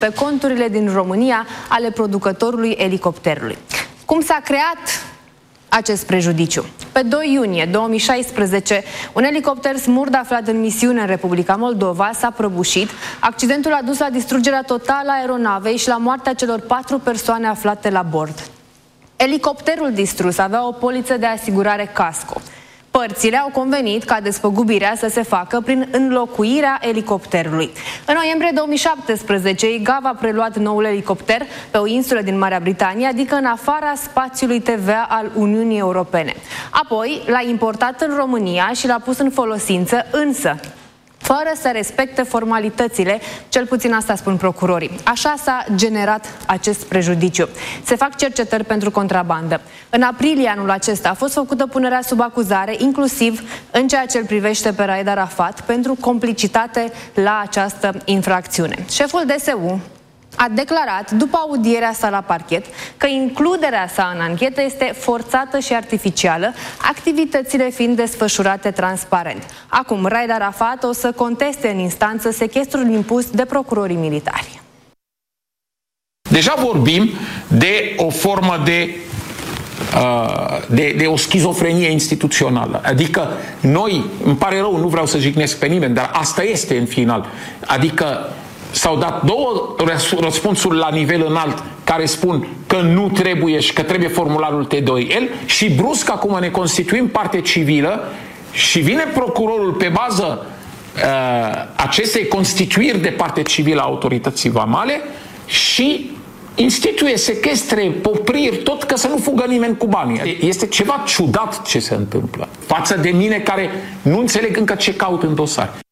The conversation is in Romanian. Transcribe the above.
pe conturile din România ale producătorului elicopterului. Cum s-a creat acest prejudiciu? Pe 2 iunie 2016, un elicopter smurd aflat în misiune în Republica Moldova s-a prăbușit. Accidentul a dus la distrugerea totală a aeronavei și la moartea celor 4 persoane aflate la bord. Elicopterul distrus avea o poliță de asigurare casco. Părțile au convenit ca despăgubirea să se facă prin înlocuirea elicopterului. În noiembrie 2017, IGAV a preluat noul elicopter pe o insulă din Marea Britanie, adică în afara spațiului TVA al Uniunii Europene. Apoi l-a importat în România și l-a pus în folosință, însă fără să respecte formalitățile, cel puțin asta spun procurorii. Așa s-a generat acest prejudiciu. Se fac cercetări pentru contrabandă. În aprilie anul acesta a fost făcută punerea sub acuzare, inclusiv în ceea ce îl privește pe Raed Arafat, pentru complicitate la această infracțiune. Șeful DSU a declarat, după audierea sa la parchet, că includerea sa în anchetă este forțată și artificială, activitățile fiind desfășurate transparent. Acum, Raed Arafat o să conteste în instanță sechestrul impus de procurorii militari. Deja vorbim de o formă de o schizofrenie instituțională. Adică noi, îmi pare rău, nu vreau să jignesc pe nimeni, dar asta este în final. Adică s-au dat 2 răspunsuri la nivel înalt care spun că nu trebuie și că trebuie formularul T2L și brusc acum ne constituim parte civilă și vine procurorul pe bază acestei constituiri de parte civilă a autorității vamale și instituie sechestre, popriri, tot că să nu fugă nimeni cu banii. Este ceva ciudat ce se întâmplă față de mine care nu înțeleg încă ce caut în dosar.